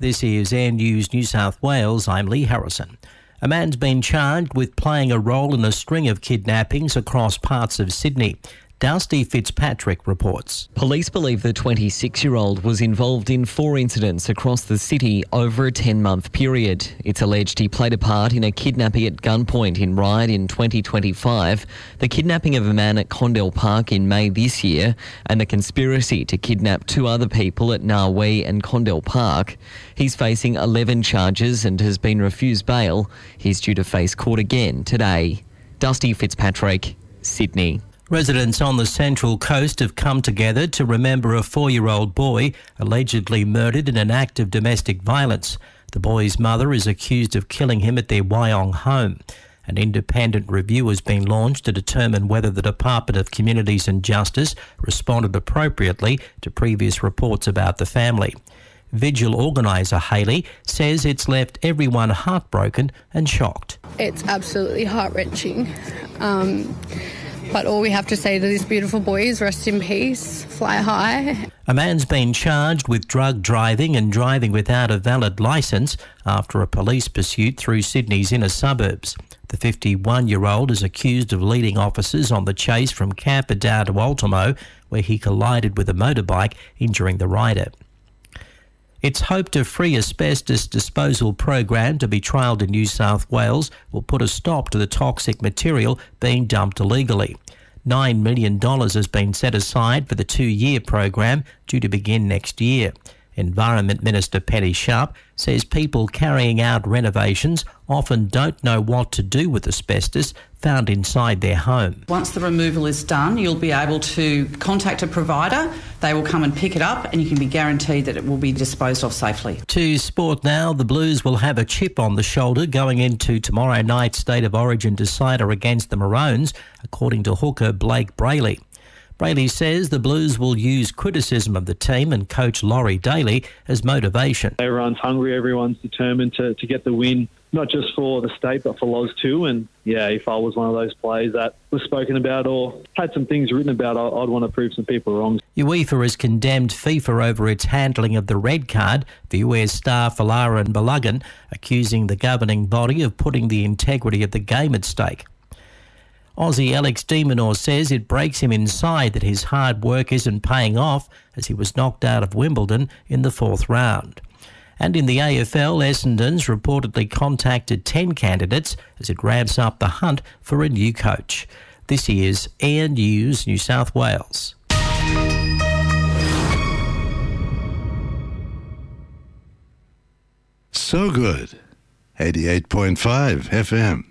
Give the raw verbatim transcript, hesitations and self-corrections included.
This is Air News New South Wales. I'm Lee Harrison. A man's been charged with playing a role in a string of kidnappings across parts of Sydney. Dusty Fitzpatrick reports. Police believe the twenty-six-year-old was involved in four incidents across the city over a ten-month period. It's alleged he played a part in a kidnapping at gunpoint in Ryde in twenty twenty-five, the kidnapping of a man at Condell Park in May this year, and a conspiracy to kidnap two other people at Narwee and Condell Park. He's facing eleven charges and has been refused bail. He's due to face court again today. Dusty Fitzpatrick, Sydney. Residents on the Central Coast have come together to remember a four-year-old boy allegedly murdered in an act of domestic violence. The boy's mother is accused of killing him at their Wyong home. An independent review has been launched to determine whether the Department of Communities and Justice responded appropriately to previous reports about the family. Vigil organiser Hayley says it's left everyone heartbroken and shocked. It's absolutely heart-wrenching. Um... But all we have to say to this beautiful boy is rest in peace, fly high. A man's been charged with drug driving and driving without a valid licence after a police pursuit through Sydney's inner suburbs. The fifty-one-year-old is accused of leading officers on the chase from Camperdown to Ultimo, where he collided with a motorbike, injuring the rider. Its hoped a free asbestos disposal program to be trialled in New South Wales will put a stop to the toxic material being dumped illegally. nine million dollars has been set aside for the two-year program due to begin next year. Environment Minister Penny Sharp says people carrying out renovations often don't know what to do with asbestos found inside their home. Once the removal is done, you'll be able to contact a provider. They will come and pick it up and you can be guaranteed that it will be disposed of safely. To sport now, the Blues will have a chip on the shoulder going into tomorrow night's State of Origin decider against the Maroons, according to hooker Blake Brayley. Brayley says the Blues will use criticism of the team and coach Laurie Daly as motivation. Everyone's hungry, everyone's determined to, to get the win, not just for the state but for Loz too. And yeah, if I was one of those players that was spoken about or had some things written about, I'd want to prove some people wrong. UEFA has condemned FIFA over its handling of the red card for U S star Folarin Balogun, accusing the governing body of putting the integrity of the game at stake. Aussie Alex de Minaur says it breaks him inside that his hard work isn't paying off as he was knocked out of Wimbledon in the fourth round. And in the A F L, Essendon's reportedly contacted ten candidates as it ramps up the hunt for a new coach. This is Air News New South Wales. So good. eighty-eight point five F M.